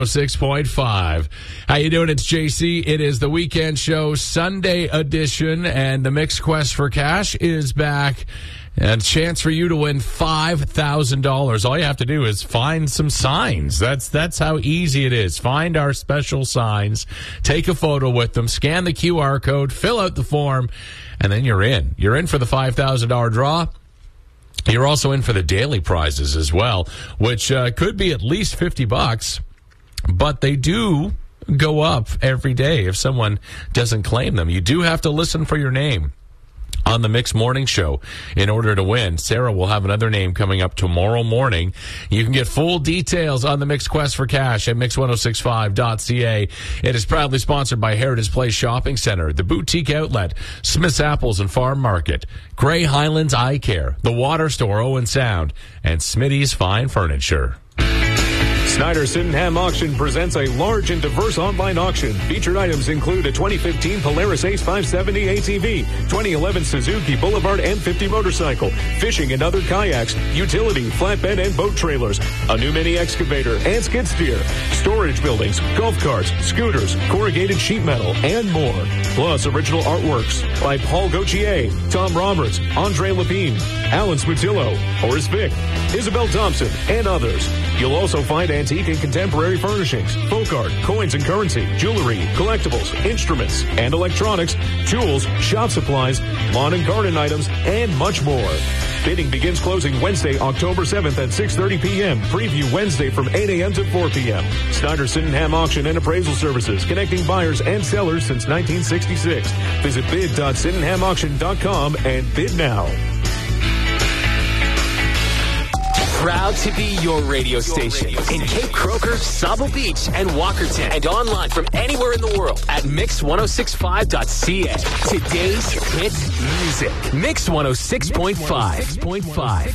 6.5. How you doing? It's JC. It is the weekend show, Sunday edition, and the Mixed Quest for Cash is back. And a chance for you to win $5,000. All you have to do is find some signs. That's how easy it is. Find our special signs, take a photo with them, scan the QR code, fill out the form, and then you're in. You're in for the $5,000 draw. You're also in for the daily prizes as well, which could be at least $50, but they do go up every day if someone doesn't claim them. You do have to listen for your name on the Mix Morning Show in order to win. Sarah will have another name coming up tomorrow morning. You can get full details on the Mix Quest for Cash at mix1065.ca. It is proudly sponsored by Heritage Place Shopping Center, the Boutique Outlet, Smith's Apples and Farm Market, Grey Highlands Eye Care, the Water Store Owen Sound, and Smitty's Fine Furniture. Snyder Sydenham Auction presents a large and diverse online auction. Featured items include a 2015 Polaris Ace 570 ATV, 2011 Suzuki Boulevard M50 motorcycle, fishing and other kayaks, utility, flatbed and boat trailers, a new mini excavator and skid steer, storage buildings, golf carts, scooters, corrugated sheet metal, and more. Plus original artworks by Paul Gauthier, Tom Roberts, Andre Lapine, Alan Smutillo, Horace Vick, Isabel Thompson, and others. You'll also find antique and contemporary furnishings, folk art, coins and currency, jewelry, collectibles, instruments and electronics, tools, shop supplies, lawn and garden items, and much more. Bidding begins closing Wednesday, October 7th at 6:30 p.m. Preview Wednesday from 8 a.m. to 4 p.m. Snyder Sydenham Auction and Appraisal Services, connecting buyers and sellers since 1966. Visit bid.sydenhamauction.com and bid now. Proud to be your radio station in Cape Croker, Sabo Beach, and Walkerton, and online from anywhere in the world at mix1065.ca. Today's hit music. Mix 106.5.